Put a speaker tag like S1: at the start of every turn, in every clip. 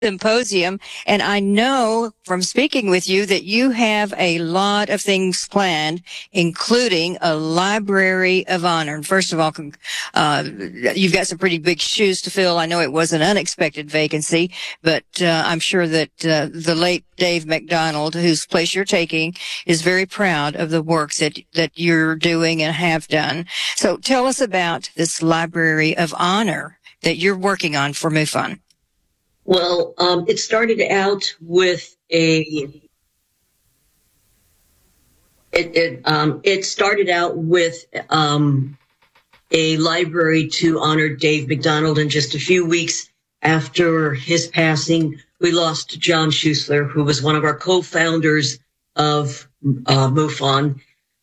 S1: symposium, and I know from speaking with you that you have a lot of things planned, including a library of honor. And first of all, you've got some pretty big shoes to fill. I know it was an unexpected vacancy, but I'm sure that the late Dave McDonald, whose place you're taking, is very proud of the works that you're doing and have done. So tell us about this library of honor that you're working on for MUFON.
S2: Well, it started out with it started out with a library to honor Dave McDonald, and just a few weeks after his passing, we lost John Schuessler, who was one of our co-founders of MUFON.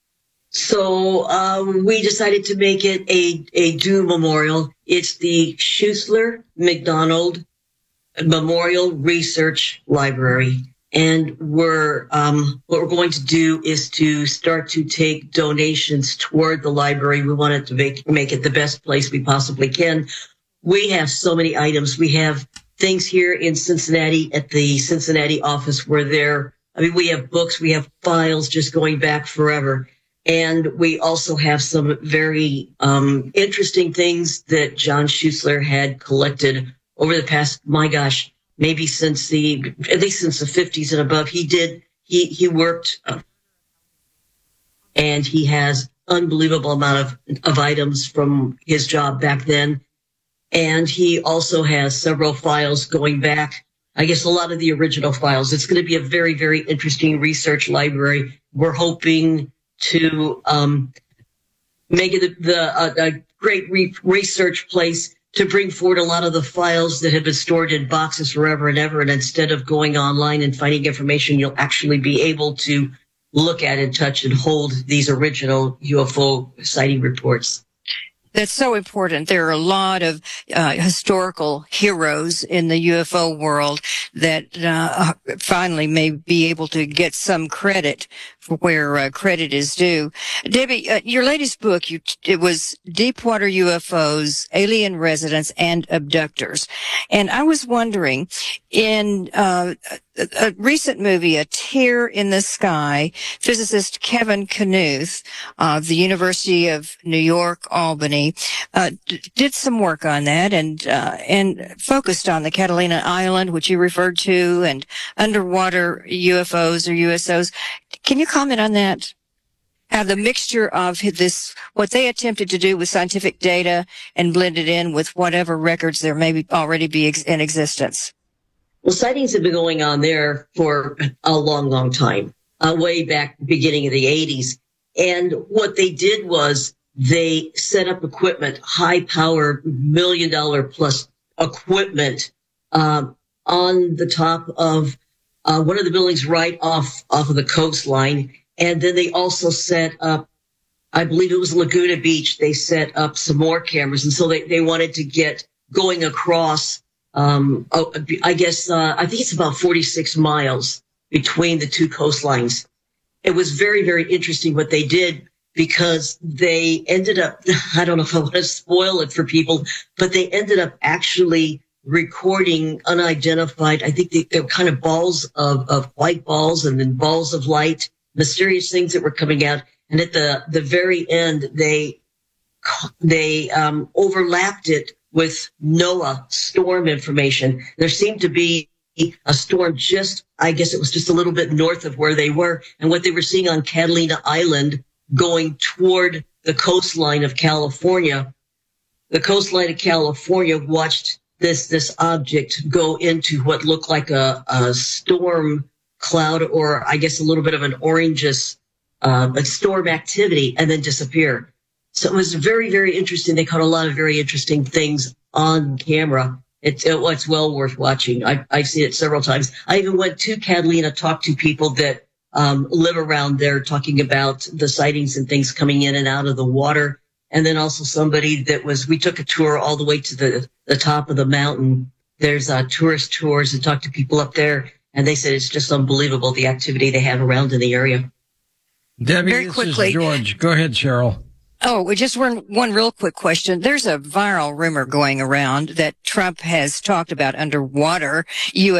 S2: So we decided to make it a due memorial. It's the Schuessler McDonald Memorial Research Library. And what we're going to do is to start to take donations toward the library. We want it to make it the best place we possibly can. We have so many items. We have things here in Cincinnati at the Cincinnati office where we have books, we have files just going back forever. And we also have some very interesting things that John Schuessler had collected over the past, maybe at least since the 50s and above. He worked, and he has unbelievable amount of items from his job back then. And he also has several files going back, I guess a lot of the original files. It's going to be a very, very interesting research library. We're hoping to make it a great research place to bring forward a lot of the files that have been stored in boxes forever and ever. And instead of going online and finding information, you'll actually be able to look at and touch and hold these original UFO sighting reports.
S1: That's so important. There are a lot of historical heroes in the UFO world that finally may be able to get some credit for where credit is due. Debbie, your latest book, it was Deepwater UFOs, Alien Residents, and Abductors. And I was wondering, in a recent movie, A Tear in the Sky, physicist Kevin Knuth of the University of New York, Albany, did some work on that and focused on the Catalina Island, which you referred to, and underwater UFOs or USOs. Can you comment on that? How the mixture of this, what they attempted to do with scientific data and blend it in with whatever records there may already be in existence?
S2: Well, sightings have been going on there for a long, long time, way back beginning of the 80s. And what they did was they set up equipment, high power, $1 million plus equipment, on the top of one of the buildings right off of the coastline. And then they also set up, I believe it was Laguna Beach, they set up some more cameras. And so they wanted to get going across, I think it's about 46 miles between the two coastlines. It was very, very interesting what they did, because they ended up, I don't know if I want to spoil it for people, but they ended up actually recording unidentified, I think they were kind of balls of white balls and then balls of light, mysterious things that were coming out. And at the very end, they overlapped it with NOAA storm information. There seemed to be a storm I guess it was just a little bit north of where they were. And what they were seeing on Catalina Island going toward the coastline of California, watched this object go into what looked like a storm cloud, or I guess a little bit of an orangeous storm activity, and then disappear. So it was very, very interesting. They caught a lot of very interesting things on camera. It's well worth watching. I've seen it several times. I even went to Catalina, talked to people that live around there, talking about the sightings and things coming in and out of the water. And then also somebody we took a tour all the way to the top of the mountain. There's tourist tours, and talked to people up there, and they said it's just unbelievable, the activity they have around in the area.
S3: Debbie,
S1: Very quickly,
S3: this is George. Go ahead, Cheryl.
S1: Oh, just one real quick question. There's a viral rumor going around that Trump has talked about underwater